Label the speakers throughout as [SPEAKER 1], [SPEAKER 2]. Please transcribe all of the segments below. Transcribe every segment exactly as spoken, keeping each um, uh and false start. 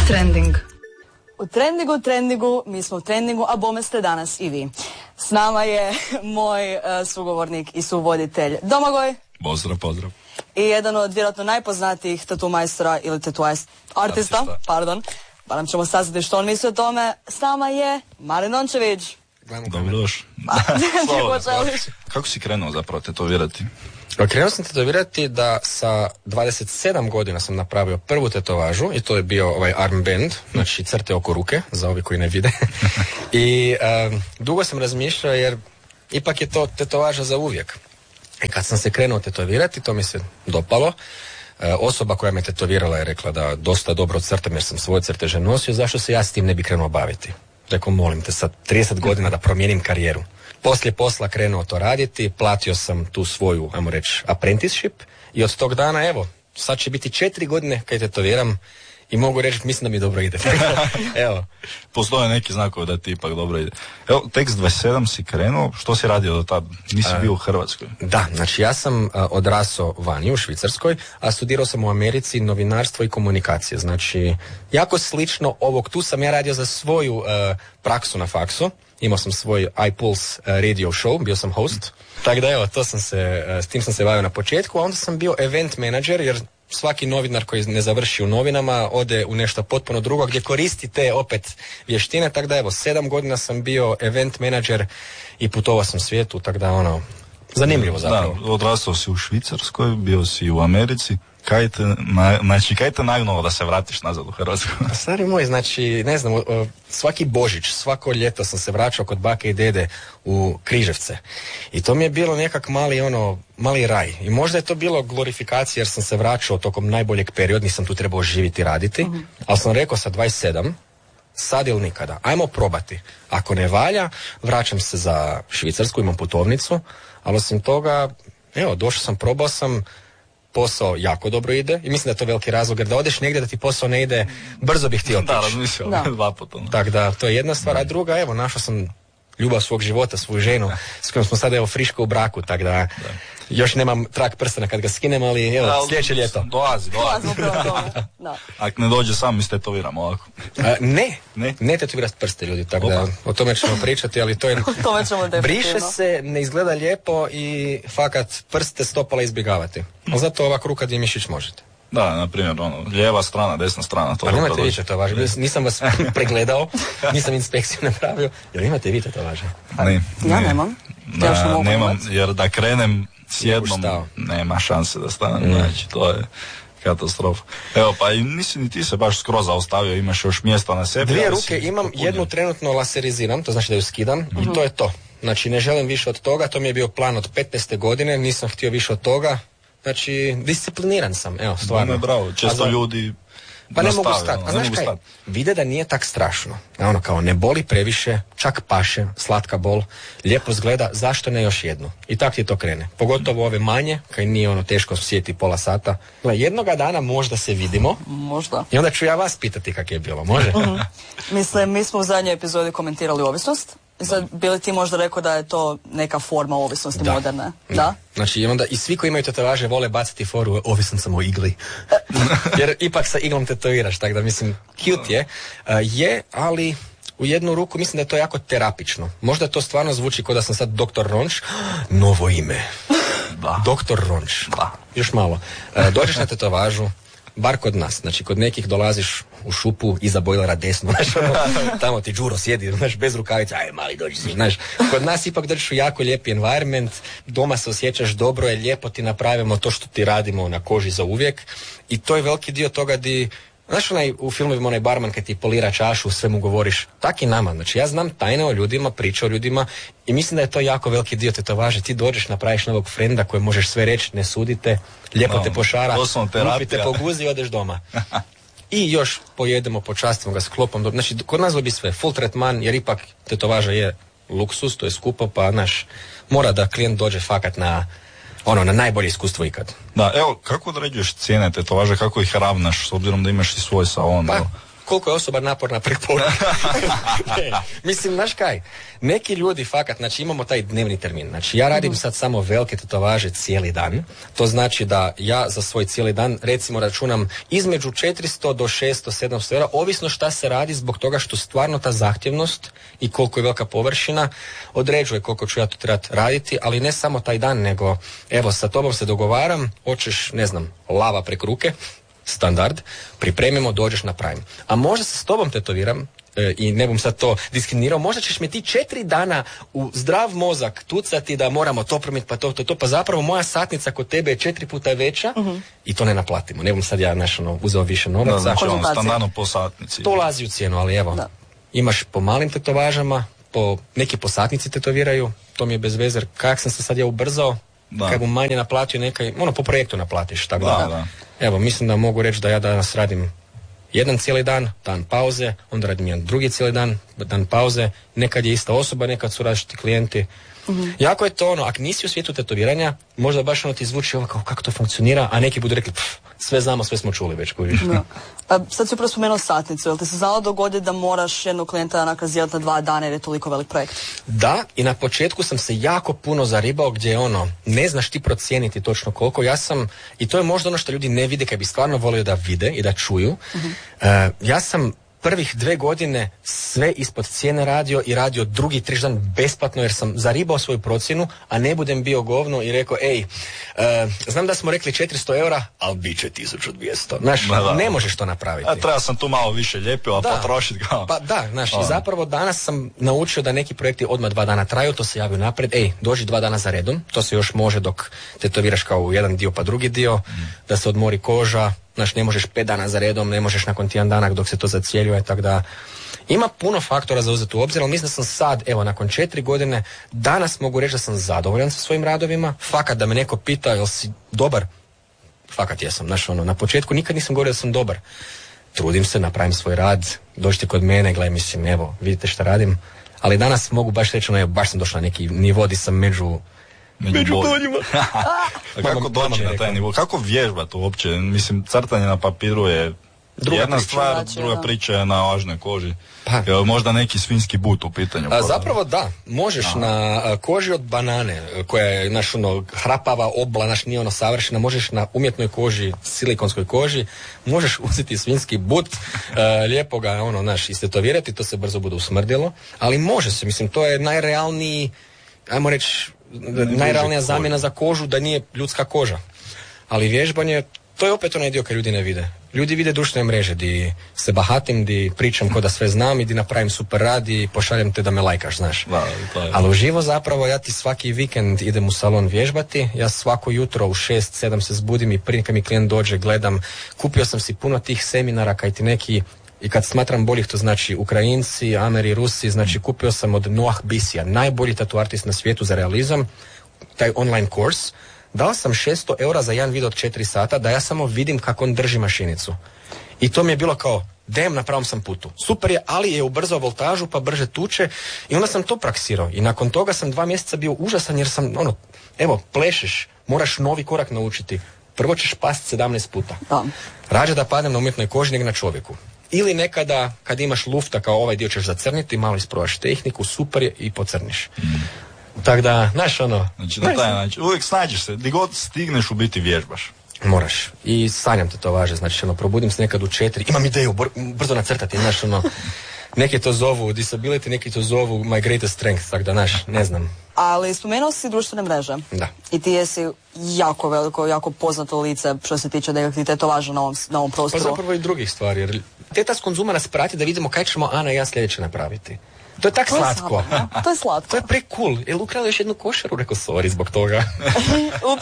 [SPEAKER 1] Trending.
[SPEAKER 2] U trendingu, trendingu, mi smo u trendingu, a bome ste danas i vi. S nama je moj uh, sugovornik i suvoditelj Domagoj.
[SPEAKER 3] Pozdrav, pozdrav.
[SPEAKER 2] I jedan od vjerojatno najpoznatijih tatu majstora ili tatu artista, artista, pardon. Pa nam ćemo saznati što on misli o tome. S nama je Marin Dončević.
[SPEAKER 3] Dobrodošli. Kako si krenuo zapravo tetovirati?
[SPEAKER 4] Krenuo sam tetovirati da sa dvadeset sedam godina sam napravio prvu tetovažu i to je bio ovaj armband, znači crte oko ruke, za ovi koji ne vide. I um, dugo sam razmišljao jer ipak je to tetovaža za uvijek. I kad sam se krenuo tetovirati, to mi se dopalo. E, osoba koja me tetovirala je rekla da dosta dobro crtam jer sam svoje crteže nosio, zašto se ja s tim ne bi krenuo baviti? Rekao, molim te, sad trideset godina da promijenim karijeru. Poslije posla krenuo to raditi, platio sam tu svoju, ajmo reći, apprenticeship i od tog dana, evo, sad će biti četiri godine kad tetoviram i mogu reći, mislim da mi dobro ide. Evo.
[SPEAKER 3] Postoje neki znakovi da ti ipak dobro ide. Evo, tek s dvadeset sedam si krenuo, što si radio do tada? Nisi bio u Hrvatskoj?
[SPEAKER 4] Da, znači ja sam uh, odrasao vani u Švicarskoj, a studirao sam u Americi novinarstvo i komunikacije. Znači, jako slično ovog, tu sam ja radio za svoju uh, praksu na faksu. Imao sam svoj iPulse uh, radio show, bio sam host. Tako da evo, to sam se, uh, s tim sam se bavio na početku, a onda sam bio event manager, jer svaki novinar koji ne završi u novinama ode u nešto potpuno drugo gdje koristi te opet vještine, tako da evo, sedam godina sam bio event manager i putovao sam svijetu, tako da ono, zanimljivo zapravo.
[SPEAKER 3] Da, odrastao si u Švicarskoj, bio si u Americi. Kaj te, na, znači, kaj te nagnulo da se vratiš nazad u Hrvatsku?
[SPEAKER 4] Stari moj, znači, ne znam, svaki Božić, svako ljeto sam se vraćao kod bake i dede u Križevce. I to mi je bilo nekak mali, ono, mali raj. I možda je to bilo glorifikacija jer sam se vraćao tokom najboljeg perioda, nisam tu trebao živjeti i raditi, mm-hmm. ali sam rekao sa dvadeset sedam, sad ili nikada, ajmo probati. Ako ne valja, vraćam se za Švicarsku, imam putovnicu, ali osim toga, evo, došao sam, probao sam, posao jako dobro ide i mislim da je to veliki razlog jer da odeš negdje da ti posao ne ide, brzo bih htio otići.
[SPEAKER 3] Da, razmišljam, dva puta.
[SPEAKER 4] Tako da, to je jedna stvar, a druga, evo, našao sam ljubav svog života, svoju ženu, s kojom smo sada, evo, friško u braku, tako da, da. Još nemam trak prstena kad ga skinem, ali evo, da, sljedeće ljeto.
[SPEAKER 3] Dolazi, dolazi. Ako ne dođe sam, mi stetoviramo ovako.
[SPEAKER 4] A, ne, ne, ne tetovirati prste, ljudi, tako Opa. Da, o tome ćemo pričati, ali to je,
[SPEAKER 2] tome ćemo
[SPEAKER 4] briše se, ne izgleda lijepo i fakat prste stopala izbjegavati. Ali zato ovak ruka gdje mišić možete.
[SPEAKER 3] Da, na primjer, ono, lijeva strana, desna strana. To
[SPEAKER 4] pa nemate vi tetovaže, nisam vas pregledao, nisam inspekciju napravio, jer imate vi tetovaže?
[SPEAKER 3] Ne,
[SPEAKER 2] ja nemam.
[SPEAKER 3] Da, nemam, jer da krenem s jednom, nema šanse da stanem, mm. znači, to je katastrofa. Evo, pa i nisi ni ti se baš skroz zaostavio, imaš još mjesta na sebi.
[SPEAKER 4] Dvije ruke imam, popunio. Jednu trenutno laseriziram, to znači da ju skidam, mm-hmm. i to je to. Znači, ne želim više od toga, to mi je bio plan od petnaeste godine, nisam htio više od toga. Znači, discipliniran sam, evo, stvarno.
[SPEAKER 3] Bome, bravo, često za... ljudi
[SPEAKER 4] pa ne mogu
[SPEAKER 3] stati,
[SPEAKER 4] stati, a
[SPEAKER 3] znaš
[SPEAKER 4] kaj,
[SPEAKER 3] stat.
[SPEAKER 4] Vide da nije tak strašno. Ono, kao, ne boli previše, čak paše, slatka bol, lijepo zgleda, zašto ne još jednu? I tak ti to krene. Pogotovo ove manje, kaj nije ono teško sjeti pola sata. Gle, jednoga dana možda se vidimo.
[SPEAKER 2] Možda.
[SPEAKER 4] I onda ću ja vas pitati kak je bilo, može?
[SPEAKER 2] Mm-hmm. Mislim, mi smo u zadnjoj epizodi komentirali ovisnost. I sad, bi li ti možda rekao da je to neka forma ovisnosti
[SPEAKER 4] da.
[SPEAKER 2] moderne?
[SPEAKER 4] Da.
[SPEAKER 2] Da.
[SPEAKER 4] Znači, onda i svi koji imaju tetovaže vole baciti foru, ovisan sam o igli. Jer ipak sa iglom tetoviraš, tako da mislim, cute je. Uh, je, ali u jednu ruku mislim da je to jako terapično. Možda to stvarno zvuči kao da sam sad doktor Ronč. Novo ime. Da. doktor Ronč. Da. Još malo. Uh, dođeš na tetovažu, bar kod nas, znači kod nekih dolaziš u šupu iza bojlera desno, znaš, ono, tamo ti Đuro sjedi, znaš, bez rukavica, aj mali dođi si, znaš. Kod nas ipak dođeš u jako lijepi environment, doma se osjećaš dobro, je lijepo ti napravimo to što ti radimo na koži za uvijek i to je veliki dio toga di, znaš onaj u filmovima onaj barman kad ti polira čašu, sve mu govoriš, tak i nama, znači ja znam tajne o ljudima, priče o ljudima i mislim da je to jako veliki dio tetovaže, ti dođeš, napraviš novog frenda koje možeš sve reći, ne sudite, lijepo no, te pošara, lupite po guzi i odeš doma. I još pojedemo, počastimo ga sklopom, znači kod nas dobi sve, full tretman, jer ipak tetovaža je luksus, to je skupo, pa naš, mora da klijent dođe fakat na ono, na najbolje iskustvo ikad.
[SPEAKER 3] Da, evo, kako određuješ cijene tetovaže, kako ih ravnaš, s obzirom da imaš i svoj salon?
[SPEAKER 4] Pa, koliko je osoba naporna preporuka. Mislim, znaš kaj, neki ljudi fakat, znači imamo taj dnevni termin, znači ja radim sad samo velike tetovaže cijeli dan, to znači da ja za svoj cijeli dan recimo računam između četiristo do šesto sedamsto eura, ovisno šta se radi, zbog toga što stvarno ta zahtjevnost i koliko je velika površina određuje koliko ću ja to trebati raditi, ali ne samo taj dan, nego evo sa tobom se dogovaram, hoćeš, ne znam, lava prek ruke, standard, pripremimo, dođeš, napravim. A možda se s tobom tetoviram, e, i ne bom sad to diskriminirao, možda ćeš me ti četiri dana u zdrav mozak tucati da moramo to promijeniti, pa to, to, to, pa zapravo moja satnica kod tebe je četiri puta veća uh-huh. i to ne naplatimo. Ne bom sad ja naš, ono, uzeo više novaca.
[SPEAKER 3] Da, znači on standardno po satnici.
[SPEAKER 4] To ulazi u cijenu, ali evo, da. Imaš po malim tetovažama, po, neki po satnici tetoviraju, to mi je bez veze, kak sam se sad ja ubrzao, kad bom manje naplatio nekaj, ono po projektu naplatiš, tako da, da. da. Evo, mislim da mogu reći da ja danas radim jedan cijeli dan, dan pauze, onda radim jedan drugi cijeli dan, dan pauze, nekad je ista osoba, nekad su različiti klijenti. Mm-hmm. Jako je to ono, ako nisi u svijetu tetoviranja, možda baš ono ti zvuči ovo kao kako to funkcionira, a neki budu rekli pff, sve znamo, sve smo čuli već.
[SPEAKER 2] No. A, sad si upravo spomenuo satnicu, jel ti se znalo dogoditi da moraš jednog klijenta nakazivati na dva dana jer je toliko velik projekt?
[SPEAKER 4] Da, i na početku sam se jako puno zaribao gdje ono, ne znaš ti procijeniti točno koliko, ja sam, i to je možda ono što ljudi ne vide kad bi stvarno volio da vide i da čuju, mm-hmm. uh, ja sam prvih dve godine sve ispod cijene radio i radio drugi, treći dan besplatno jer sam zaribao svoju procjenu, a ne budem bio govno i rekao, ej, uh, znam da smo rekli četiristo eura, ali bit će tisuću dvjesto. Znaš, da, ne možeš to napraviti.
[SPEAKER 3] A treba sam tu malo više lijepio, a potrošiti ga.
[SPEAKER 4] Pa da, znaš, i zapravo danas sam naučio da neki projekti odmah dva dana traju, to se javio napred, ej, dođi dva dana za redom, to se još može dok tetoviraš kao jedan dio pa drugi dio, mm. da se odmori koža. Znaš, ne možeš pet dana za redom, ne možeš nakon tjedan dana dok se to zacjeljuje, tako da ima puno faktora za uzeti u obzir, ali mislim da sam sad, evo, nakon četiri godine, danas mogu reći da sam zadovoljan sa svojim radovima, fakat da me neko pita, jel si dobar? Fakat jesam, znaš, ono, na početku nikad nisam govorio da sam dobar. Trudim se, napravim svoj rad, dođite kod mene, gledaj, mislim, evo, vidite šta radim, ali danas mogu baš reći, ono, evo, baš sam došla na neki nivo di sam među među boljima.
[SPEAKER 3] Kako doći na taj nivo? Kako vježbati uopće? Mislim, crtanje na papiru je druga jedna priča, stvar, znači, druga da. priča je na važnoj koži. Pa. Možda neki svinjski but u pitanju.
[SPEAKER 4] A, zapravo da, možeš Aha. na a, koži od banane, koja je naš ono hrapava obla, naš nije ono savršena, možeš na umjetnoj koži, silikonskoj koži, možeš uzeti svinjski but, a, lijepo ga ono, naš, istetovirati, to se brzo bude usmrdilo, ali može se, mislim, to je najrealniji, ajmo reći, najrealnija zamjena za kožu da nije ljudska koža. Ali vježbanje, to je opet onaj dio kad ljudi ne vide. Ljudi vide društvene mreže, di se bahatim, di pričam ko da sve znam i di napravim super rad i pošaljem te da me lajkaš, znaš.
[SPEAKER 3] Da, to je.
[SPEAKER 4] Ali uživo zapravo, ja ti svaki vikend idem u salon vježbati, ja svako jutro u šest sedam se zbudim i prije kad mi klijent dođe gledam, kupio sam si puno tih seminara kaj ti neki, i kad smatram boljih, to znači Ukrajinci, Ameri, Rusi, znači kupio sam od Noah Bisija, najbolji tatu artist na svijetu za realizam, taj online kurs. Dao sam šesto eura za jedan video od četiri sata da ja samo vidim kako on drži mašinicu. I to mi je bilo kao, dem, na pravom sam putu. Super je, ali je ubrzao voltažu pa brže tuče i onda sam to praksirao. I nakon toga sam dva mjeseca bio užasan jer sam, ono, evo, plešeš, moraš novi korak naučiti. Prvo ćeš past sedamnaest puta. Da. Rađe da padnem na umjetnoj koži nego na čovjeku. Ili nekada, kad imaš lufta kao ovaj dio ćeš zacrniti, malo isprobaš tehniku, super je i pocrniš. Mm. Tako da, znaš ono...
[SPEAKER 3] Znači, na taj način, uvijek snađeš se, di god stigneš u biti vježbaš.
[SPEAKER 4] Moraš. I sanjam te to važe, znači, ono, probudim se nekad u četiri, imam ideju, br- brzo nacrtati, znaš, ono... Neki to zovu disability, neki to zovu my greatest strength, tako da, znaš, ne znam.
[SPEAKER 2] Ali spomenuo si društvene mreže.
[SPEAKER 4] Da.
[SPEAKER 2] I ti jesi jako veliko, jako poznato lice što se tiče nekakvih tetovaža na ovom, na ovom prostoru.
[SPEAKER 4] Pa zapravo i drugih stvari, jer Tetas Konzuma nas prati da vidimo kaj ćemo Ana i ja sljedeće napraviti. To je tak to slatko. Je slatko. To je slatko. To je pre cool. Jel ukrala još jednu košaru? Rekao, sorry zbog toga.
[SPEAKER 2] Ups.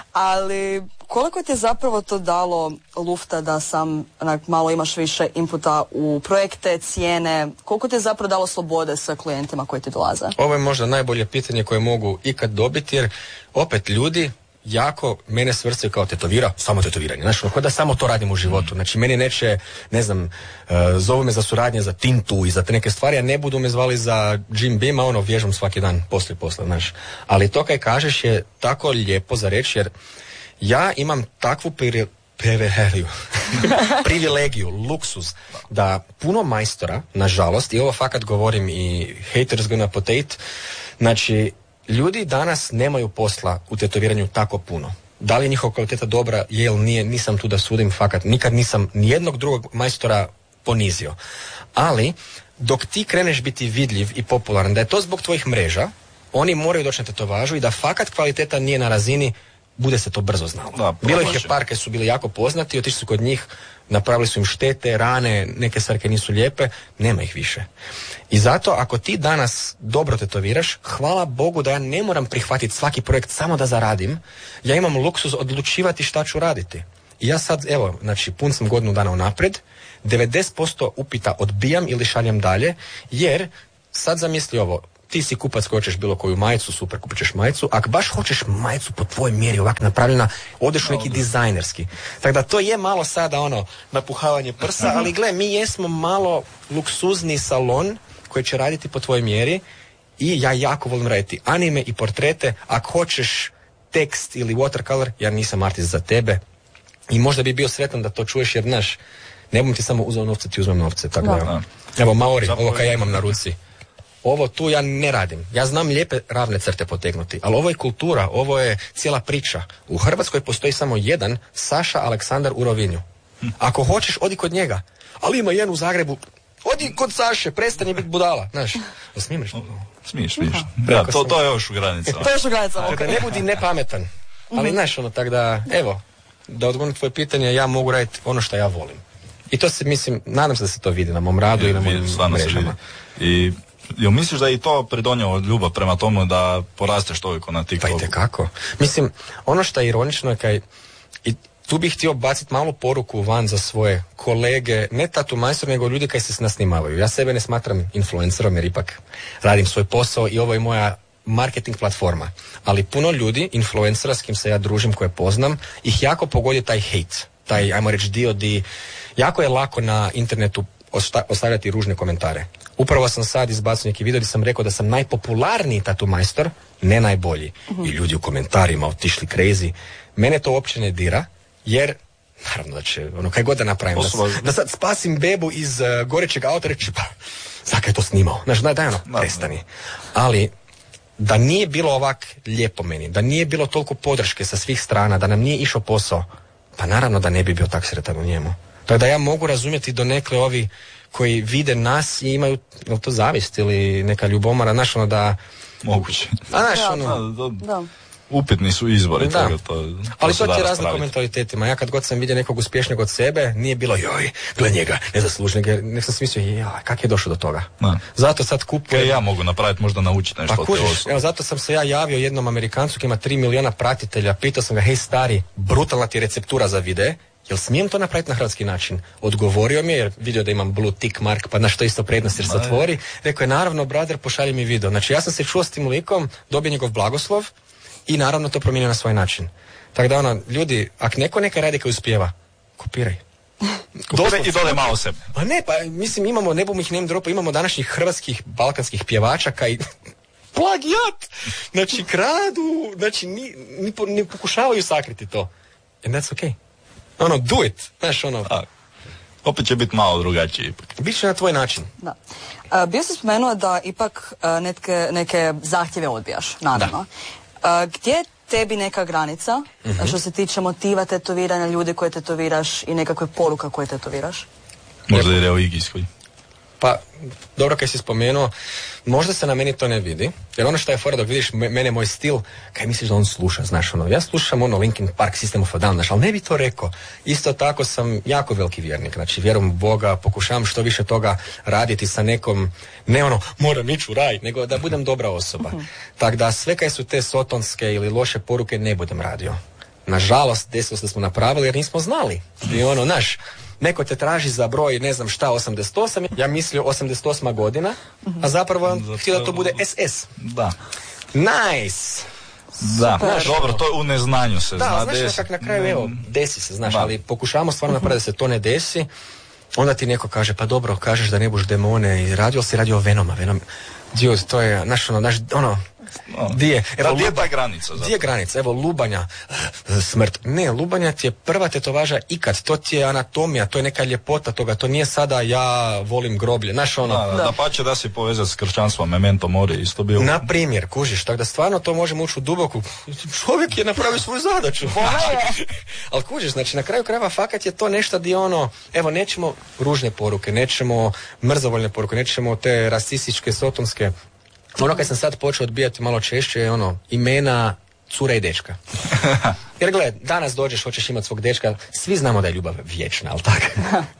[SPEAKER 2] Ali koliko ti je zapravo to dalo lufta da sam onak, malo imaš više inputa u projekte, cijene? Koliko ti je zapravo dalo slobode sa klijentima koji ti dolaze?
[SPEAKER 4] Ovo je možda najbolje pitanje koje mogu ikad dobiti, jer opet ljudi jako mene svrstaju kao tetovira, samo tetoviranje. Znači, ono, da samo to radim u životu. Znači, meni neće, ne znam, uh, zovu me za suradnje, za tintu i za te neke stvari, a ne budu me zvali za Jim Beam, a ono, vježbam svaki dan, poslije posla, znaš. Ali to kaj kažeš je tako lijepo za reći, jer ja imam takvu privilegiju, privilegiju, luksuz, da puno majstora, nažalost, i ovo fakat govorim i haters gonna potate, znači, ljudi danas nemaju posla u tetoviranju tako puno. Da li je njihova kvaliteta dobra, je ili nije, nisam tu da sudim, fakat, nikad nisam nijednog drugog majstora ponizio. Ali, dok ti kreneš biti vidljiv i popularan, da je to zbog tvojih mreža, oni moraju doći na tetovažu i da fakat kvaliteta nije na razini, bude se to brzo znalo. Da, bilo ih je par koji su bili jako poznati, otišli su kod njih, napravili su im štete, rane, neke sarke nisu lijepe, nema ih više. I zato ako ti danas dobro tetoviraš, hvala Bogu da ja ne moram prihvatiti svaki projekt samo da zaradim, ja imam luksuz odlučivati šta ću raditi. I ja sad, evo, znači pun sam godinu dana unaprijed, devedeset posto upita odbijam ili šaljem dalje, jer sad zamisli ovo, ti si kupac koji hoćeš bilo koju majicu, super, kupit ćeš majicu, ako baš hoćeš majicu po tvojoj mjeri ovak napravljena, odeš u neki dizajnerski. Tako da to je malo sada ono, napuhavanje prsa, ali gle, mi jesmo malo luksuzni salon koji će raditi po tvojoj mjeri i ja jako volim raditi anime i portrete, ako hoćeš tekst ili watercolor, ja nisam artist za tebe i možda bi bio sretan da to čuješ jer znaš, ne bom ti samo uzeo novce, ti uzmem novce. Tako da, da. Evo, Maori, ovo kaj ja imam na ruci. Ovo tu ja ne radim. Ja znam lijepe ravne crte potegnuti, ali ovo je kultura, ovo je cijela priča. U Hrvatskoj postoji samo jedan Saša Aleksandar u Rovinju. Ako hoćeš, odi kod njega. Ali ima jedan u Zagrebu. Odi kod Saše, prestani biti budala. Znaš, smiješ?
[SPEAKER 3] Smiješ, smiješ. Ja, to, to je još u granicama.
[SPEAKER 2] E, to je još u granicama.
[SPEAKER 4] Okay. Da ne budi nepametan. Ali znaš, ono, tak da, evo, da odgovorim tvoje pitanje, ja mogu raditi ono što ja volim. I to se, mislim, nadam se da se to vidi na mom radu je, i na mojim mrežama.
[SPEAKER 3] I jel misliš da je i to pridonjelo ljubav prema tomu da porasteš toliko na TikToku?
[SPEAKER 4] Pa itekako. Mislim, ono što je ironično je kaj, i tu bih htio baciti malu poruku van za svoje kolege, ne tatu majstor, nego ljudi koji se nasnimavaju. Ja sebe ne smatram influencerom jer ipak radim svoj posao i ovo je moja marketing platforma. Ali puno ljudi, influencera s kim se ja družim, koje poznam, ih jako pogodi taj hate, taj, ajmo reći, dio di jako je lako na internetu ostavljati ružne komentare. Upravo sam sad izbacio neki video gdje sam rekao da sam najpopularniji tatu majstor, ne najbolji. Uh-huh. I ljudi u komentarima otišli crazy. Mene to uopće ne dira, jer naravno da će, ono, kaj god da napravim, da, da sad spasim bebu iz uh, gorećeg auta, reći, pa, zakaj je to snimao? Znaš, daj, daj ono, prestani. Ali, da nije bilo ovak lijepo meni, da nije bilo toliko podrške sa svih strana, da nam nije išao posao, pa naravno da ne bi bio tak sretan u njemu. Tako da ja mogu razumjeti donekle ovi koji vide nas i imaju, je li to zavist ili neka ljubomora, znaš, ono da...
[SPEAKER 3] Moguće.
[SPEAKER 4] A znaš, ono...
[SPEAKER 2] Da, da.
[SPEAKER 3] Upitni su izbori.
[SPEAKER 4] Da.
[SPEAKER 3] Toga, to, to
[SPEAKER 4] ali to ti je razlika u mentalitetima. Ja kad god sam vidio nekog uspješnijeg od sebe, nije bilo, joj, gled njega, nezaslužnjeg, nek sam smislio, joj, kak je došao do toga. Da. Zato sad kupujem...
[SPEAKER 3] Kaj ja mogu napraviti, možda naučiti nešto.
[SPEAKER 4] Pa kužiš, evo, zato sam se ja javio jednom Amerikancu koji ima tri milijuna pratitelja, pitao sam ga, hej stari, brutalna ti je receptura za videe, jel smijem to napraviti na hrvatski način? Odgovorio mi je, jer vidio da imam blue tick mark, pa znaš, to isto prednost jer se otvori. Rekao je, naravno, brother, pošalji mi video. Znači, ja sam se čuo s tim likom, dobio njegov blagoslov i naravno to promijenio na svoj način. Tako da, ono, ljudi, ako neko neka radi koji uspijeva, kopiraj.
[SPEAKER 3] Kopiraj i dole malo sebe.
[SPEAKER 4] Pa ne, pa mislim, imamo, ne bom ih name dropa, imamo današnjih hrvatskih, balkanskih pjevača kaj... plagijat! Znači, kradu, znači, ni, ni, ni pokušavaju sakriti to. And that's okay. Ono, do it, znaš, ono...
[SPEAKER 3] A, opet će biti malo drugačiji ipak.
[SPEAKER 4] Biće na tvoj način.
[SPEAKER 2] Da. A, bio sam spomenuo da ipak a, netke, neke zahtjeve odbijaš, naravno. A, gdje je tebi neka granica, uh-huh. što se tiče motiva tetoviranja, ljudi koje tetoviraš i nekakve poruka koje tetoviraš?
[SPEAKER 3] Možda je religijskoj.
[SPEAKER 4] Pa, dobro kaj si spomenuo, možda se na meni to ne vidi, jer ono što je fora dok vidiš mene, moj stil, kaj misliš da on sluša, znaš, ono, ja slušam ono Linkin Park, System of a Down, znaš, ali ne bi to rekao. Isto tako sam jako veliki vjernik, znači vjerujem u Boga, pokušavam što više toga raditi sa nekom, ne ono, moram ići u raj, nego da budem dobra osoba. Uh-huh. Tako da sve kaj su te sotonske ili loše poruke ne budem radio. Nažalost, desilo se da smo napravili jer nismo znali. I ono, naš, neko te traži za broj, ne znam šta, osamdeset osam, ja mislio osamdeset osma godina, a zapravo mm, htio da to bude es es.
[SPEAKER 3] Da.
[SPEAKER 4] Nice!
[SPEAKER 3] Da, znaš, dobro, to u neznanju se
[SPEAKER 4] da,
[SPEAKER 3] zna
[SPEAKER 4] desi. Da, znaš, kak na kraju, evo, desi se, znaš, da. Ali pokušavamo stvarno napraviti da se to ne desi, onda ti neko kaže, pa dobro, kažeš da ne buš demone i radio, si radio Venoma, Venom, dude, to je, znaš, ono, znaš, ono,
[SPEAKER 3] No.
[SPEAKER 4] Di je? Evo,
[SPEAKER 3] Gdje je ta granica?
[SPEAKER 4] Gdje je granica? Evo, lubanja, smrt. Ne, lubanja ti je prva tetovaža ikad. To ti je anatomija, to je neka ljepota toga. To nije sada ja volim groblje. Znaš ono...
[SPEAKER 3] Da, da, da pa će da si povezati s kršćanstvom, memento mori isto bilo.
[SPEAKER 4] Na primjer, kužiš, tako da stvarno to možemo ući u duboku. Čovjek je napravio svoju zadaću. Ali kužiš, znači na kraju krajeva fakat je to nešto di ono, evo, nećemo ružne poruke, nećemo mrzovoljne poruke, nećemo te rasističke, sotonske. Ono kad sam sad počeo odbijati malo češće je ono, imena cura i dečka. Jer gled, danas dođeš, hoćeš imati svog dečka, svi znamo da je ljubav vječna, ali tako?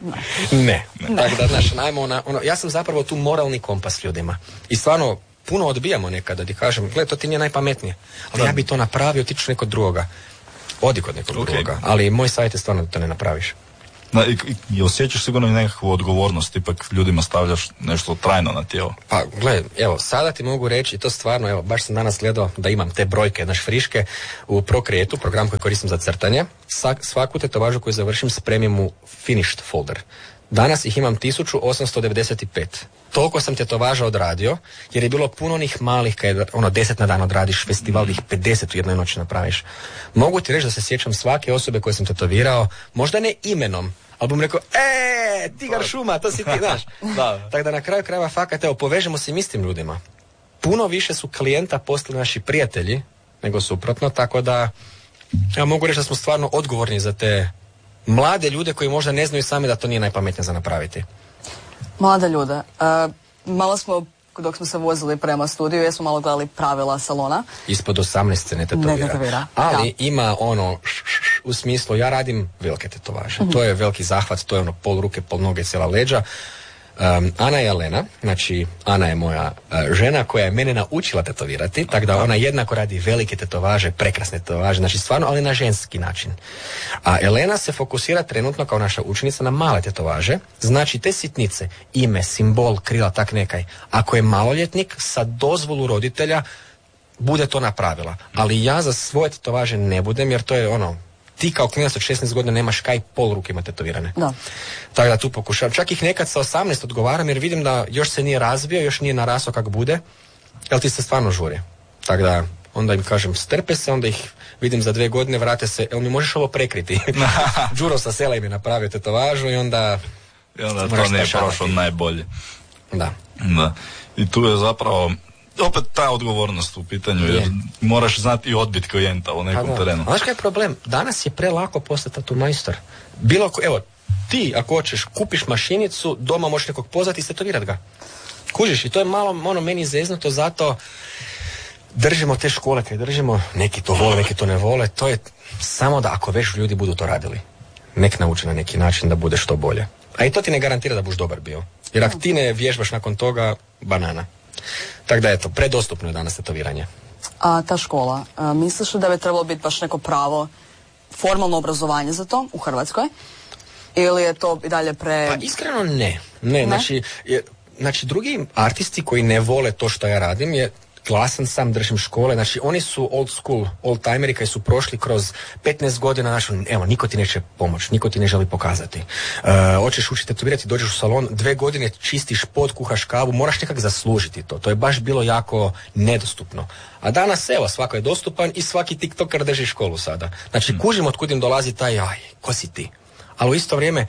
[SPEAKER 4] Ne. ne. Tako da, znaš, najmo ona, ono, ja sam zapravo tu moralni kompas ljudima. I stvarno, puno odbijamo nekada, da kažem, gled, to ti nije najpametnije. Ali da. Ja bi to napravio, ti ćeš nekog drugoga. Odi kod nekog okay. drugoga. Ali moj savjet je stvarno da to ne napraviš.
[SPEAKER 3] Da, i, i, i osjećaš sigurno i nekakvu odgovornost, ipak ljudima stavljaš nešto trajno na tijelo.
[SPEAKER 4] Pa, gledaj, evo, sada ti mogu reći, i to stvarno, evo, baš sam danas gledao da imam te brojke, naš friške, u Procreate-u, program koji koristim za crtanje, svaku tetovažu koju završim spremim u finished folder. Danas ih imam tisuću osamsto devedeset pet. Toliko sam tetovaža odradio, jer je bilo puno onih malih, kad ono deset na dan odradiš, festival ih pedeset u jednoj noći napraviš. Mogu ti reći da se sjećam svake osobe koje sam tetovirao, možda ne imenom, ali bom rekao, e, tigar šuma, to si ti, znaš. Da. Tako da na kraju krajeva fakat, evo, povežemo se istim ljudima. Puno više su klijenta postali naši prijatelji, nego suprotno, tako da, ja mogu reći da smo stvarno odgovorni za te mlade ljude koji možda ne znaju sami da to nije najpametnije za napraviti.
[SPEAKER 2] Mlade ljude. Uh, malo smo, dok smo se vozili prema studiju, jesmo malo gledali pravila salona.
[SPEAKER 4] Ispod osamnaest se ne tetovira.
[SPEAKER 2] Ne tetovira.
[SPEAKER 4] Ali
[SPEAKER 2] ja.
[SPEAKER 4] Ima ono, š, š, š, u smislu, ja radim velike tetovaže. Mm-hmm. To je veliki zahvat, to je ono pol ruke, pol noge, cijela leđa. Um, Ana i Elena, znači Ana je moja uh, žena koja je mene naučila tetovirati, tako da ona jednako radi velike tetovaže, prekrasne tetovaže, znači stvarno, ali na ženski način. A Elena se fokusira trenutno kao naša učenica na male tetovaže, znači te sitnice, ime, simbol, krila, tak nekaj. Ako je maloljetnik, sa dozvolu roditelja, bude to napravila. Ali ja za svoje tetovaže ne budem, jer to je ono, ti kao klinac od šesnaest godina nemaš kaj pol ruke ima tetovirane. Da. Tako da tu pokušavam. Čak ih nekad sa osamnaest odgovaram jer vidim da još se nije razvio, još nije narasao kak bude, jer ti se stvarno žuri. Tako da onda im kažem strpe se, onda ih vidim za dve godine, vrate se, jel mi možeš ovo prekriti? Đuro sa sela im je napravio tetovažu i onda...
[SPEAKER 3] I onda to nije prošlo najbolje.
[SPEAKER 4] Da.
[SPEAKER 3] Da. I tu je zapravo... opet ta odgovornost u pitanju, jer je. Moraš znati i odbiti klijenta u nekom terenu.
[SPEAKER 4] Znaš kaj je problem? Danas je prelako postati tatu majstor. Bilo ko, evo, ti ako hoćeš, kupiš mašinicu, doma možeš nekog pozvati i stetovirat ga. Kužiš, i to je malo ono meni zeznuto, zato držimo te škole kaj držimo, neki to vole, neki to ne vole, to je samo da ako već ljudi budu to radili, nek nauči na neki način da bude što bolje. A i to ti ne garantira da buš dobar bio. Jer ako ti ne vježbaš nakon toga, banana. Tako da eto, predostupno je danas tetoviranje.
[SPEAKER 2] A ta škola, a, misliš da bi trebalo biti baš neko pravo formalno obrazovanje za to u Hrvatskoj? Ili je to i dalje pre...
[SPEAKER 4] Pa iskreno ne. Ne, ne? Znači, je, znači drugi artisti koji ne vole to što ja radim je glasan, sam držim škole, znači oni su old school, old timeri koji su prošli kroz petnaest godina, znači evo, niko ti neće pomoći, niko ti ne želi pokazati. Uh, hoćeš učiti tetovirati, dođeš u salon, dve godine čistiš pod, kuhaš kavu, moraš nekak zaslužiti to. To je baš bilo jako nedostupno. A danas, evo, svako je dostupan i svaki tiktoker drži školu sada. Znači, kužim otkud im dolazi taj, aj, ko si ti? Ali u isto vrijeme,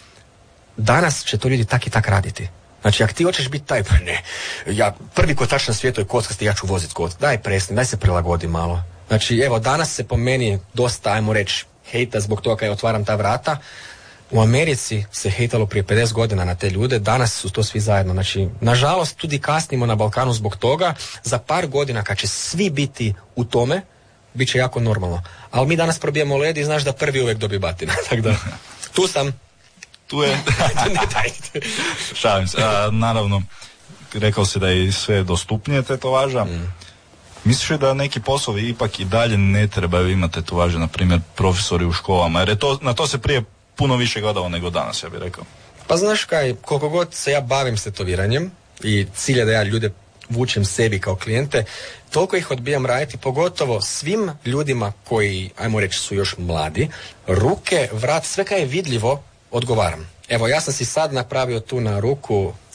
[SPEAKER 4] danas će to ljudi tak i tak raditi. Znači, ako ti hoćeš biti taj, pa ne, ja, prvi kotač na svijetu je kockasti, ja ću voziti kock. Daj presni, daj se prilagodi malo. Znači, evo, danas se po meni dosta, ajmo reći, hejta zbog toga kada otvaram ta vrata. U Americi se hejtalo prije pedeset godina na te ljude, danas su to svi zajedno. Znači, nažalost, tudi kasnimo na Balkanu zbog toga. Za par godina, kad će svi biti u tome, bit će jako normalno. Ali mi danas probijemo led i znaš da prvi uvijek dobije batina. Tako da, tu sam.
[SPEAKER 3] Tu je. Šalim se. A, naravno, rekao si da je sve dostupnije tetovaža. Mm. Misliš da neki poslovi ipak i dalje ne trebaju imati tetovaže, na primjer profesori u školama, jer je to, na to se prije puno više gledalo nego danas, ja bih rekao.
[SPEAKER 4] Pa znaš kaj, koliko god se ja bavim s tetoviranjem i cilj je da ja ljude vučem sebi kao klijente, toliko ih odbijam raditi, pogotovo svim ljudima koji, ajmo reći, su još mladi, ruke, vrat, sve kaj je vidljivo, odgovaram. Evo, ja sam si sad napravio tu na ruku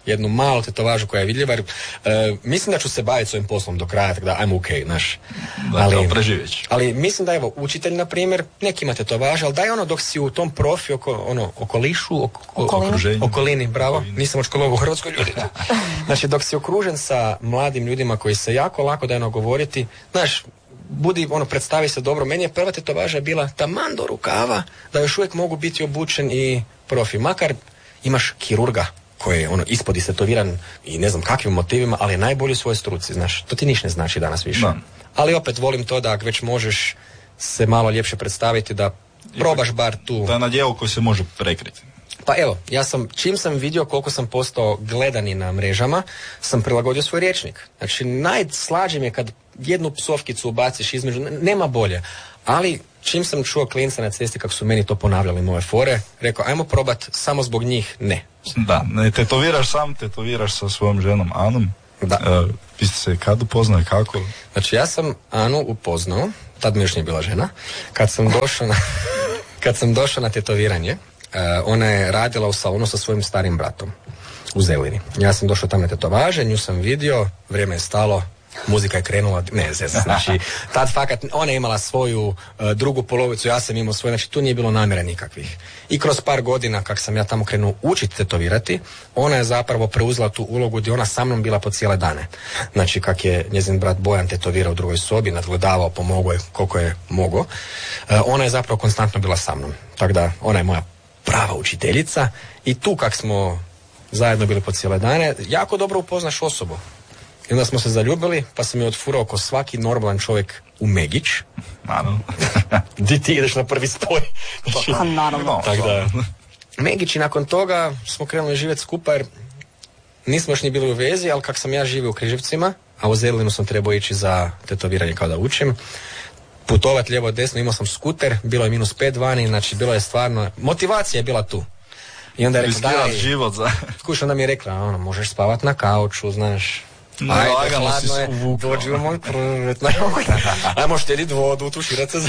[SPEAKER 4] jednu malu tetovažu koja je vidljiva. Jer, e, mislim da ću se baviti s ovim poslom do kraja, tako da I'm ok, znaš.
[SPEAKER 3] Ali, preživjeć.
[SPEAKER 4] Ali mislim da evo, učitelj, na primjer, neki ima tetovaže, ali daj ono dok si u tom profi, oko, ono, okolišu, oko,
[SPEAKER 2] okolini.
[SPEAKER 4] okolini, bravo, okolini. Nisam očkolovao u Hrvatskoj ljudi. Znači, dok si okružen sa mladim ljudima koji se jako lako daju govoriti, znaš, budi, ono, predstavi se dobro. Meni je prva tetovaža bila taman do rukava, da još uvijek mogu biti obučen i profi. Makar imaš kirurga koji je ono ispod istetoviran i ne znam kakvim motivima, ali je najbolji u svojoj struci, znaš. To ti niš ne znači danas više. Da. Ali opet volim to da ako već možeš se malo ljepše predstaviti, da probaš bar tu.
[SPEAKER 3] Da na djelu koji se može prekriti.
[SPEAKER 4] Pa evo, ja sam, čim sam vidio koliko sam postao gledani na mrežama, sam prilagodio svoj rječnik. Znači, najslađe mi je kad jednu psovkicu ubaciš između, nema bolje. Ali, čim sam čuo klinca na cesti kako su meni to ponavljali moje fore, rekao, ajmo probat samo zbog njih, ne.
[SPEAKER 3] Da, ne tetoviraš sam, tetoviraš sa svojom ženom Anom.
[SPEAKER 4] Da.
[SPEAKER 3] Uh, vi ste se kad upoznali, kako?
[SPEAKER 4] Znači, ja sam Anu upoznao, tad mi još nije bila žena, kad sam došao na, kad sam došao na tetoviranje. Uh, ona je radila u salonu sa svojim starim bratom u Zelini. Ja sam došao tamo na tetovaže, nju sam vidio, vrijeme je stalo, muzika je krenula, ne zez, znači tad fakat ona je imala svoju uh, drugu polovicu, ja sam imao svoju, znači tu nije bilo namjera nikakvih. I kroz par godina kak sam ja tamo krenuo učiti tetovirati, ona je zapravo preuzela tu ulogu gdje ona sa mnom bila po cijele dane. Znači kak je njezin brat Bojan tetovirao u drugoj sobi, nadgledavao, pomogao je koliko je mogao, uh, ona je zapravo konstantno bila sa mnom. Tako da ona je moja prava učiteljica i tu kak smo zajedno bili po cijele dane, jako dobro upoznaš osobu. I onda smo se zaljubili, pa sam je otfurao ko svaki normalan čovjek u Megić.
[SPEAKER 3] Naravno.
[SPEAKER 4] Di ti ideš na prvi spoj?
[SPEAKER 2] Pa naravno.
[SPEAKER 4] Tak da, Megić, i nakon toga smo krenuli živjeti skupa jer nismo još ni bili u vezi, ali kak sam ja živio u Križevcima, a u Zelinu sam trebao ići za tetoviranje kao da učim, putovat lijevo desno, imao sam skuter, bilo je minus pet vani, znači bilo je stvarno, motivacija je bila tu. I onda je rekla, daj,
[SPEAKER 3] život za...
[SPEAKER 4] Kuš, onda mi je rekla, ono, možeš spavat na kauču, znaš.
[SPEAKER 3] No,
[SPEAKER 4] ajde,
[SPEAKER 3] lagano si
[SPEAKER 4] hladno je, dođi u moj prvet, ajmo štedit vodu, utuširat se za...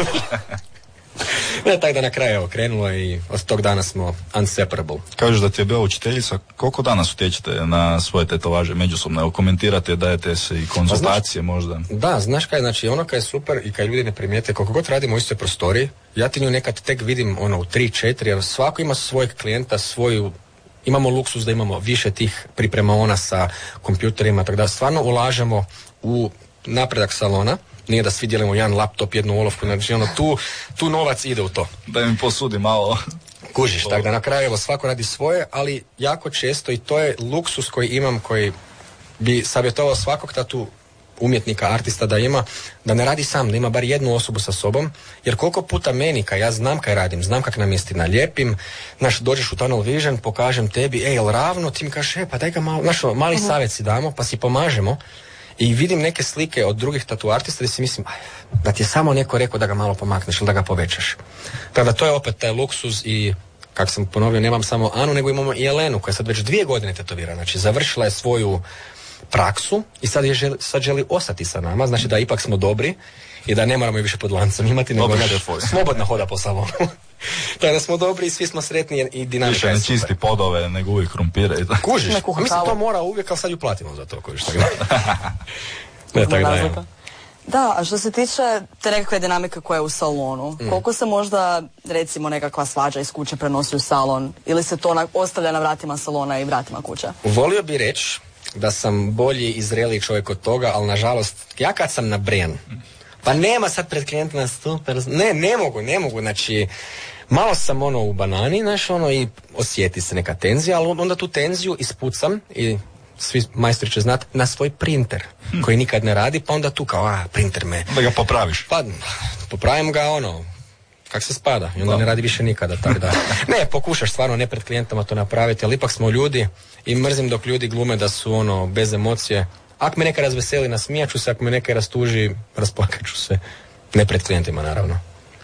[SPEAKER 4] Ne, tako da na kraju evo, krenulo i od tog dana smo inseparable.
[SPEAKER 3] Kažeš da ti je bila učiteljica, koliko danas utječete na svoje tetovaže međusobno? Evo, komentirate, dajete se i konzultacije možda?
[SPEAKER 4] Da, znaš kaj, znači ono kaj je super i kaj ljudi ne primijete, koliko god radimo u istoj prostoriji, ja ti nju nekad tek vidim ono u tri četiri, jer svako ima svojeg klijenta, svoju, imamo luksus da imamo više tih pripremaona sa kompjuterima, tako da stvarno ulažemo u napredak salona. Nije da svi dijelimo jedan laptop, jednu olovku, znači ono, tu, tu novac ide u to.
[SPEAKER 3] Da im posudi malo.
[SPEAKER 4] Kužiš, tako da na kraju evo, svako radi svoje, ali jako često i to je luksus koji imam, koji bi savjetovao svakog tatu umjetnika, artista da ima, da ne radi sam, da ima bar jednu osobu sa sobom, jer koliko puta meni, kaj ja znam kaj radim, znam kak namjesti nalijepim, znaš, dođeš u tunnel vision, pokažem tebi, ej, jel ravno, ti mi kažeš, e, pa daj ga malo, znaš, mali uh-huh. savjet si damo, pa si pomažemo. I vidim neke slike od drugih tatu artista gdje si mislim, aj, da ti je samo neko rekao da ga malo pomakneš ili da ga povećaš. Tako da to je opet taj luksuz i, kako sam ponovio, nemam samo Anu, nego imamo i Elenu koja sad već dvije godine tetovira. Znači, završila je svoju praksu i sad, je želi, sad želi ostati sa nama, znači da ipak smo dobri i da ne moramo je više pod lancom imati, nego da slobodno hoda po salonu. Tako da smo dobri i svi smo sretni i dinamika je super.
[SPEAKER 3] Više ne čisti podove, nego uvijek krumpire.
[SPEAKER 4] Kužiš, a mislim to mora uvijek, ali sad ju platimo za to, kužiš. Tako da, ne, tako da je.
[SPEAKER 2] Da, a što se tiče te nekakve dinamike koja je u salonu, mm. koliko se možda, recimo, nekakva svađa iz kuće prenosi u salon, ili se to na, ostavlja na vratima salona i vratima kuće?
[SPEAKER 4] Volio bi reći da sam bolji i zreliji čovjek od toga, ali nažalost, ja kad sam nabrijan, pa nema sad pred klijentima super, ne, ne mogu, ne mogu, znači, malo sam ono u banani, znaš, ono, i osjeti se neka tenzija, ali onda tu tenziju ispucam i svi majstori će znati, na svoj printer, hm. koji nikad ne radi, pa onda tu kao, a, printer me...
[SPEAKER 3] Da ga popraviš.
[SPEAKER 4] Pa, popravim ga, ono, kak se spada, i onda da. Ne radi više nikada, tako da... Ne, pokušaš stvarno ne pred klijentama to napraviti, ali ipak smo ljudi i mrzim dok ljudi glume da su, ono, bez emocije. Ako me neka razveseli, nasmijat ću se, ako me neka rastuži, rasplakat ću se. Ne pred klijentima, naravno.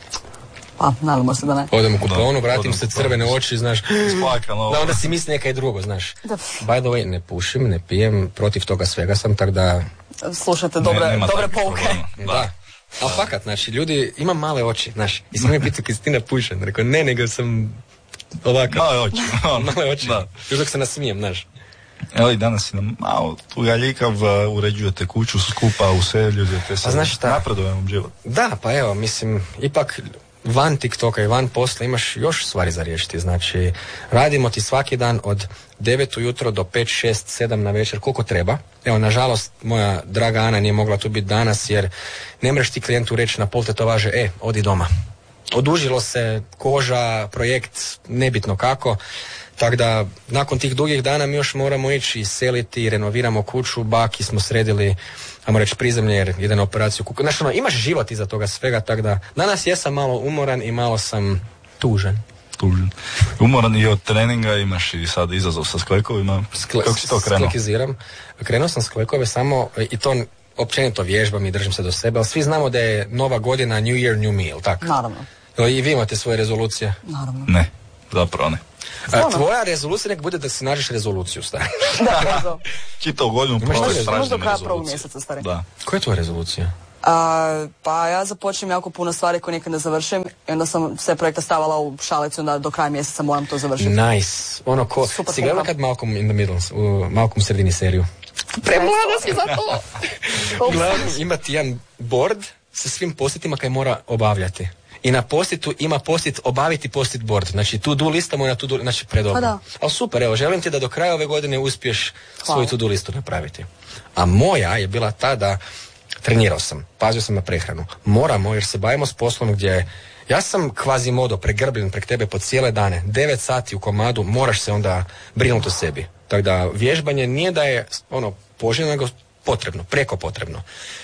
[SPEAKER 2] Pa, nadamo se da ne.
[SPEAKER 4] Odem u kuponu, vratim se, crvene oči, znaš, da onda si misli nekaj drugo, znaš. Da. By the way, ne pušim, ne pijem, protiv toga svega sam, tak da...
[SPEAKER 2] Slušajte, dobre, ne, dobre pouke.
[SPEAKER 4] Da. da. Ali fakat, znači, ljudi, imam male oči, znaš, i sam mi pitu Kristina pušen, rekao, ne, nego sam ovakav.
[SPEAKER 3] Male oči.
[SPEAKER 4] Male oči, još dok se nasmijem, znaš.
[SPEAKER 3] Evo i danas si nam malo tu galjikav, uređujete kuću skupa, useljujete se,
[SPEAKER 4] znaš šta?
[SPEAKER 3] napredujemo život.
[SPEAKER 4] Da, pa evo, mislim, ipak van TikToka i van posla imaš još stvari za riješiti. Znači, radimo ti svaki dan od devet ujutro do pet, šest, sedam na večer, koliko treba. Evo, nažalost, moja draga Ana nije mogla tu biti danas, jer ne mreš ti klijentu reći na pol tetovaže, e, odi doma. Odužilo se koža, projekt, nebitno kako. Tako da, nakon tih dugih dana mi još moramo ići i seliti, renoviramo kuću, baki smo sredili, ajmo reći prizemlje jer ide na operaciju kuku. Znači, ono, imaš život iza toga svega, tako da danas jesam malo umoran i malo sam tužan.
[SPEAKER 3] Tužan. Umoran i od treninga, imaš i sad izazov sa sklekovima.
[SPEAKER 4] Skle,
[SPEAKER 3] Kako si to krenuo?
[SPEAKER 4] Sklekiziram. Krenuo sam sklekove samo, i to općenito vježbam i držim se do sebe, ali svi znamo da je nova godina New Year, New Me, tako?
[SPEAKER 2] Naravno.
[SPEAKER 4] I vi imate svoje rezolucije?
[SPEAKER 2] Naravno.
[SPEAKER 3] Ne, zapravo ne.
[SPEAKER 4] A, tvoja rezolucija nek bude da si nađeš rezoluciju, stari.
[SPEAKER 2] Da, da.
[SPEAKER 3] Čitao godinu
[SPEAKER 4] Imaš
[SPEAKER 3] prolazi
[SPEAKER 4] to
[SPEAKER 3] strašne
[SPEAKER 2] Možda do kraja
[SPEAKER 3] rezolucije.
[SPEAKER 2] prvog mjeseca, stari.
[SPEAKER 3] Da.
[SPEAKER 4] Koja je tvoja rezolucija?
[SPEAKER 2] A, pa ja započnem jako puno stvari koje nikad ne završim i onda sam sve projekta stavila u šalicu, onda do kraja mjeseca moram to završiti.
[SPEAKER 4] Nice. Ono ko,
[SPEAKER 2] Super
[SPEAKER 4] si gledala
[SPEAKER 2] program.
[SPEAKER 4] kad Malcolm in the Middle, u Malcolm sredini seriju? Premlada si za to! Uglavnom, ima ti jedan board sa svim postitima kaj mora obavljati. I na postitu ima postit obaviti postit board. Znači to do lista mu je na to do, znači predobro.
[SPEAKER 2] Pa da.
[SPEAKER 4] Ali super, evo, želim ti da do kraja ove godine uspiješ
[SPEAKER 2] Hvala.
[SPEAKER 4] svoju to do listu napraviti. A moja je bila ta da trenirao sam, pazio sam na prehranu. Moramo, jer se bavimo s poslom gdje ja sam kvazi modo pregrbljen prek tebe po cijele dane. Devet sati u komadu, moraš se onda brinuti o sebi. Tako da vježbanje nije da je ono poželjno, nego potrebno, preko potrebno.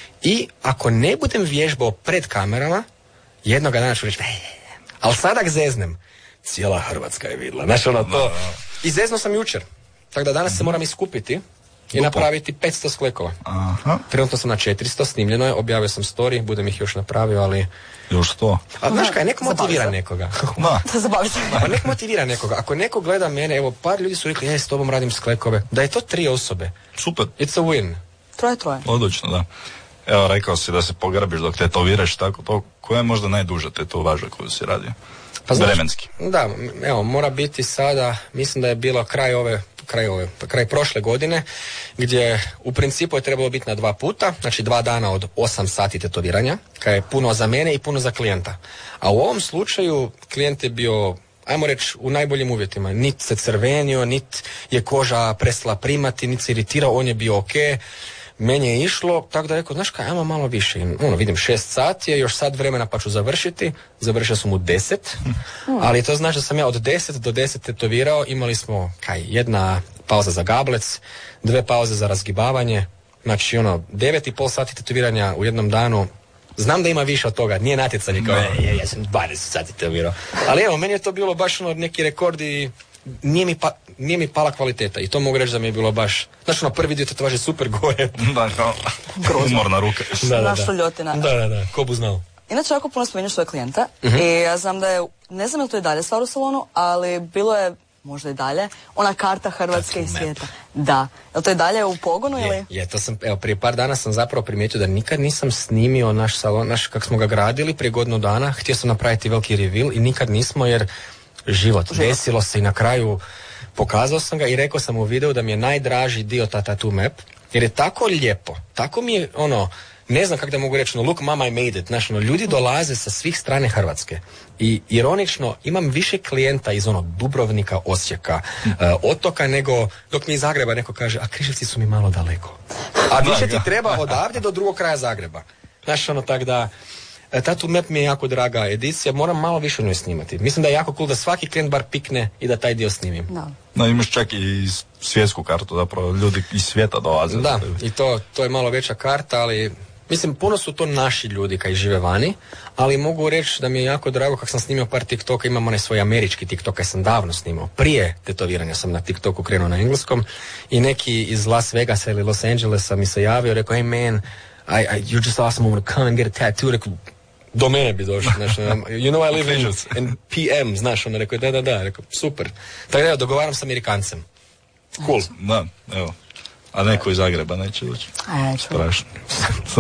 [SPEAKER 4] I ako ne budem vježbao pred kamerama, jednoga dana ću reći, ali sada zeznem. Cijela Hrvatska je vidjela. Znaš ono to. I zezno sam jučer. Tako da danas se moram iskupiti i napraviti petsto sklekova.
[SPEAKER 3] Aha.
[SPEAKER 4] Trenutno sam na četiristo, snimljeno je, objavio sam story, budem ih još napravio, ali...
[SPEAKER 3] Još to.
[SPEAKER 4] A znaš kaj, neko
[SPEAKER 2] Zabavi
[SPEAKER 4] motivira
[SPEAKER 2] se.
[SPEAKER 4] nekoga.
[SPEAKER 3] Da.
[SPEAKER 2] Da zabavi se.
[SPEAKER 4] Pa nek motivira nekoga. Ako neko gleda mene, evo, par ljudi su rekli, ja s tobom radim sklekove, da je to tri osobe.
[SPEAKER 3] Super.
[SPEAKER 4] It's a win.
[SPEAKER 2] Troje, troje.
[SPEAKER 3] Odlično, da. Evo, rekao si da se pogrbiš dok tetoviraš, tako to. Koja je možda najduža tetovaža koju si radio?
[SPEAKER 4] Pa znaš,
[SPEAKER 3] vremenski.
[SPEAKER 4] Da, evo, mora biti sada, mislim da je bilo kraj ove, kraj ove, kraj prošle godine, gdje u principu je trebalo biti na dva puta, znači dva dana od osam sati tetoviranja, kaj je puno za mene i puno za klijenta. A u ovom slučaju klijent je bio, ajmo reći, u najboljim uvjetima. Nit se crvenio, nit je koža prestala primati, nit se iritirao, on je bio ok. Meni je išlo, tako da rekao, znaš kaj, ajmo malo više. I, ono, vidim, šest sati je, još sad vremena pa ću završiti. Završio sam u deset, ali to znači da sam ja od deset do deset tetovirao. Imali smo, kaj, jedna pauza za gablec, dve pauze za razgibavanje. Znači, ono, devet i pol sati tetoviranja u jednom danu. Znam da ima više od toga, nije natjecanje kao, no. ja, ja sam dvadeset sati tetovirao. Ali evo, meni je to bilo baš ono neki rekord i nije mi, pa, nije mi pala kvaliteta i to mogu reći da mi je bilo baš, znači ono prvi dio tetovaže super gore.
[SPEAKER 3] Da, kao umorna ruka.
[SPEAKER 4] Da, da,
[SPEAKER 2] Naša
[SPEAKER 4] da.
[SPEAKER 2] ljotina.
[SPEAKER 4] Da, da, da, ko bu znao.
[SPEAKER 2] Inače, jako puno spominješ svoje klijenta
[SPEAKER 4] Uh-huh.
[SPEAKER 2] i ja znam da je, ne znam je li to i dalje stvar u salonu, ali bilo je, možda i dalje, ona karta Hrvatske i svijeta. Da. Je li to i dalje u pogonu
[SPEAKER 4] Je,
[SPEAKER 2] ili?
[SPEAKER 4] je, to sam, evo, prije par dana sam zapravo primijetio da nikad nisam snimio naš salon, naš, kako smo ga gradili prije godinu dana, htio sam napraviti veliki reveal i nikad nismo jer život,
[SPEAKER 2] Život.
[SPEAKER 4] desilo se i na kraju pokazao sam ga i rekao sam u videu da mi je najdraži dio ta tattoo map, jer je tako lijepo, tako mi je ono, ne znam kako da mogu reći, no look mama I made it, znaš, ono, ljudi dolaze sa svih strane Hrvatske i ironično imam više klijenta iz ono Dubrovnika, Osijeka, uh, otoka nego dok mi iz Zagreba neko kaže, a Križevci su mi malo daleko. A više ti treba odavdje do drugog kraja Zagreba. Znaš, ono, tak da Tattoo Map mi je jako draga edicija, moram malo više o njoj snimati. Mislim da je jako cool da svaki klijent bar pikne i da taj dio snimim.
[SPEAKER 2] Da.
[SPEAKER 3] No, imaš čak i svjetsku kartu, zapravo ljudi iz svijeta dolaze.
[SPEAKER 4] Da, i to, to je malo veća karta, ali mislim, puno su to naši ljudi koji žive vani, ali mogu reći da mi je jako drago kako sam snimio par TikToka, imam onaj svoj američki TikTok koji sam davno snimao. Prije tetoviranja sam na TikToku krenuo na engleskom i neki iz Las Vegasa ili Los Angelesa mi se javio, rekao, hey man, I, I, you're just awesome, I want to come and get a tattoo. Rekao, do mene bi došao, znaš, you know I live in, in P M, znaš, ono, rekao, da, da, da, rekao, super. Tako da, evo, dogovaram sa Amerikancem. Cool.
[SPEAKER 3] Da, evo. A neko iz Zagreba neće doći.
[SPEAKER 2] Aj,
[SPEAKER 3] Strašno.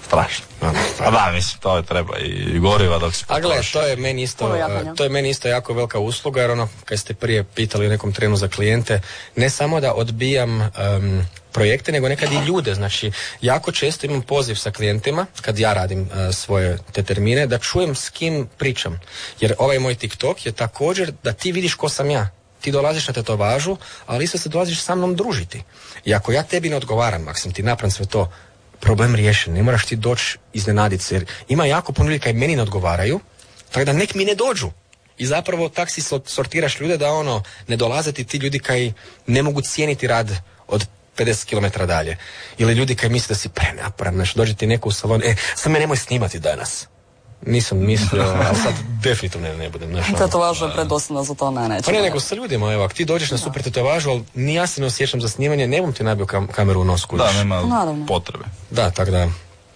[SPEAKER 3] strašno. A da, mislim, to je treba i goriva dok se
[SPEAKER 4] potroši. A gle, to je meni isto, to je meni isto jako velika usluga, jer ono, kad ste prije pitali u nekom trenu za klijente, ne samo da odbijam um, projekte, nego nekad i ljude. Znači, jako često imam poziv sa klijentima, kad ja radim uh, svoje te termine, da čujem s kim pričam. Jer ovaj moj TikTok je također da ti vidiš ko sam ja. Ti dolaziš na tetovažu, ali isto se dolaziš sa mnom družiti. I ako ja tebi ne odgovaram, Maksim, ti napravim sve to, problem riješen, ne moraš ti doći iznenaditi se, jer ima jako puno ljudi kaj meni ne odgovaraju, tako da nek mi ne dođu. I zapravo tak si sortiraš ljude da ono, ne dolaze ti ti ljudi kaj ne mogu cijeniti rad od pedeset kilometara dalje. Ili ljudi kaj misle da si prenaporan, znaš, dođe ti neko u salon, e, sad me nemoj snimati danas. Nisam mislio, ali sad definitivno ne, ne budem. Znaš,
[SPEAKER 2] tetovaža je predosadna za to, ne, neće.
[SPEAKER 4] Pa ne, nego sa ljudima, evo, ako ti dođeš na super tetovažu, ali ni ja se ne osjećam za snimanje, ne bom ti nabio kam, kameru u nos kudiš.
[SPEAKER 3] Da, nema Naravno. potrebe.
[SPEAKER 4] Da, tako da,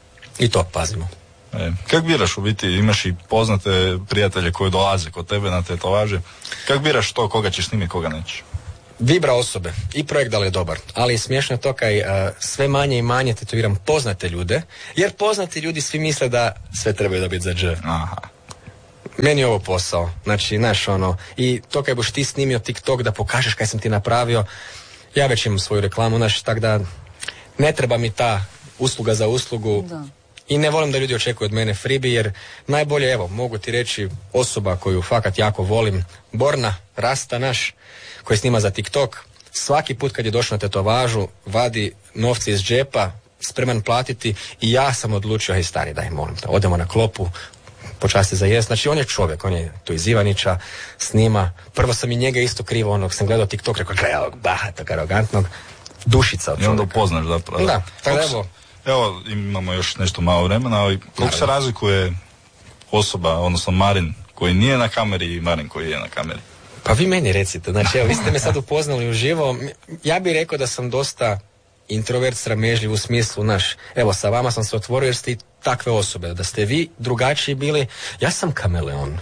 [SPEAKER 4] i to pazimo.
[SPEAKER 3] E, kak biraš u biti, imaš i poznate prijatelje koji dolaze kod tebe na tetovaže, kak biraš to, koga ćeš snimiti, koga nećeš?
[SPEAKER 4] Vibra osobe i projekt da li je dobar, ali smiješno je to kaj uh, sve manje i manje tetoviram poznate ljude, jer poznati ljudi svi misle da sve trebaju dobiti za dž.
[SPEAKER 3] Aha.
[SPEAKER 4] Meni je ovo posao, znači, znaš, ono, i to kaj boš ti snimio TikTok da pokažeš kaj sam ti napravio, ja već imam svoju reklamu, znaš, tak da ne treba mi ta usluga za uslugu. Da. I ne volim da ljudi očekuju od mene freebie, jer najbolje, evo, mogu ti reći osoba koju fakat jako volim, Borna, Rasta naš, koji snima za TikTok, svaki put kad je došao na tetovažu, vadi novce iz džepa, spreman platiti i ja sam odlučio, hej stani, daj, molim te, odemo na klopu, počasti za jest. Znači, on je čovjek, on je tu iz Ivanića, snima. Prvo sam i njega isto krivo, onog sam gledao TikTok, rekao, gledaj ovog bahatog, arogantnog, dušica od čovjeka.
[SPEAKER 3] I onda upoznaš zapravo.
[SPEAKER 4] Da, tako da evo.
[SPEAKER 3] Evo, imamo još nešto malo vremena, ali koliko se razlikuje osoba, odnosno Marin koji nije na kameri i Marin koji je na kameri?
[SPEAKER 4] Pa vi meni recite, znači evo, vi ste me sad upoznali uživo, ja bih rekao da sam dosta introvert, sramežljiv u smislu, naš, evo, sa vama sam se otvorio jer ste i takve osobe, da ste vi drugačiji bili, ja sam kameleon.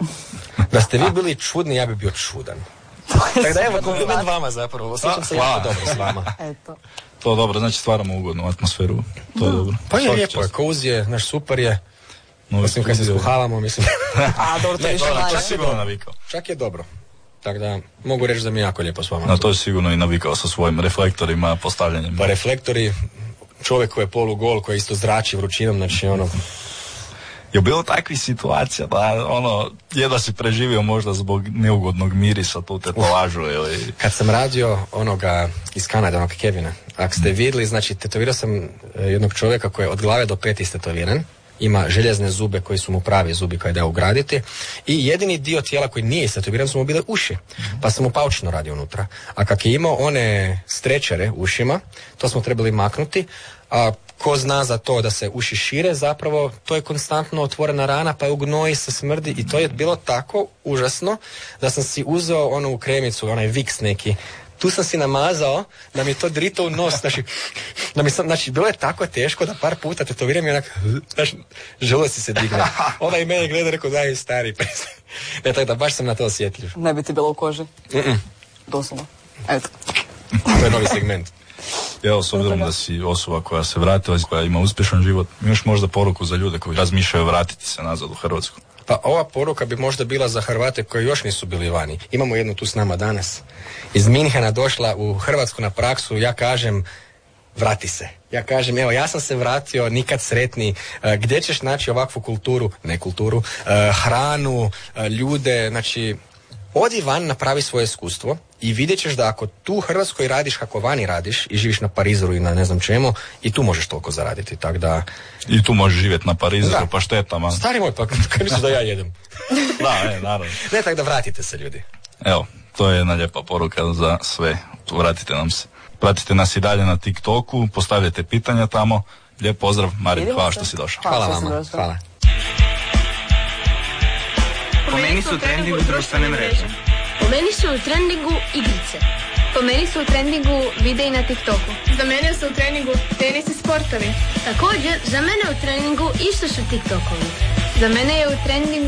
[SPEAKER 4] Da ste vi bili čudni, ja bih bio čudan. Tako da evo, kompliment vama zapravo, osjećam se jako dobro s vama.
[SPEAKER 2] Eto.
[SPEAKER 3] To dobro, znači stvaramo ugodnu atmosferu, to je dobro.
[SPEAKER 4] Pa je lijepo, je, cozy je, naš super je. Osim kad se skuhavamo, mislim.
[SPEAKER 2] A, dobro, to je više
[SPEAKER 3] dalje. Sigurno navikao.
[SPEAKER 4] Čak je dobro. Tako da mogu reći da mi je jako lijepo s vama.
[SPEAKER 3] Na to je sigurno i navikao sa svojim reflektorima, postavljanjem.
[SPEAKER 4] Pa reflektori, čovjek koji je polugol, koji isto zrači vrućinom, znači ono...
[SPEAKER 3] Je bilo takvih situacija da ono, jedva si preživio možda zbog neugodnog mirisa tu tetovažu ili...
[SPEAKER 4] Kad sam radio onoga iz Kanade, onog Kevina, ako ste vidjeli, znači tetovirao sam jednog čovjeka koji je od glave do peti istetoviran, ima željezne zube koji su mu pravi zubi koje da ugraditi i jedini dio tijela koji nije istetoviran su mu bile uši, pa sam mu paučno radio unutra. A kak je imao one strečere ušima, to smo trebali maknuti, a ko zna za to da se uši šire, zapravo to je konstantno otvorena rana, pa je u gnoji se smrdi i to je bilo tako užasno da sam si uzeo onu kremicu, onaj Vicks neki, tu sam si namazao da mi je to drito u nos, znači, da mi sam, znači, bilo je tako teško da par puta tetoviram i onak, znači, želudac si se digne. Ovaj i mene gleda, rekao, daj, stari, prestani. Ne, tako da baš sam na to osjetljiv.
[SPEAKER 2] Ne bi ti bilo u koži?
[SPEAKER 4] Mm-mm.
[SPEAKER 2] Doslovno. Eto.
[SPEAKER 4] To je novi segment.
[SPEAKER 3] Evo, s obzirom da si osoba koja se vratila, koja ima uspješan život, imaš možda poruku za ljude koji razmišljaju vratiti se nazad u Hrvatsku?
[SPEAKER 4] Pa ova poruka bi možda bila za Hrvate koji još nisu bili vani. Imamo jednu tu s nama danas. Iz Minhena došla u Hrvatsku na praksu, ja kažem, vrati se. Ja kažem, evo, ja sam se vratio, nikad sretni. E, gdje ćeš naći ovakvu kulturu, ne kulturu, e, hranu, e, ljude, znači... Odi van, napravi svoje iskustvo i vidjet ćeš da ako tu u Hrvatskoj radiš kako vani radiš i živiš na Parizoru i na ne znam čemu, i tu možeš toliko zaraditi, tak da...
[SPEAKER 3] I tu možeš živjeti na Parizoru, pa šteta, man.
[SPEAKER 4] Stari moj, pa kaj misliš da ja jedem?
[SPEAKER 3] Da, ne, naravno.
[SPEAKER 4] Ne, tak da vratite se, ljudi.
[SPEAKER 3] Evo, to je jedna lijepa poruka za sve. Vratite nam se. Pratite nas i dalje na TikToku, postavljajte pitanja tamo. Lijep pozdrav, Marin, hvala što si došao.
[SPEAKER 4] Hvala vama, hvala.
[SPEAKER 1] Po meni su u trendingu društvene mreže.
[SPEAKER 5] Po meni su u trendingu igrice. Po meni su u trendingu videi na TikToku.
[SPEAKER 6] Za mene su u trendingu tenis i sportovi.
[SPEAKER 5] Također, za mene u trendingu isto su TikTokovi.
[SPEAKER 6] Za mene je u trendingu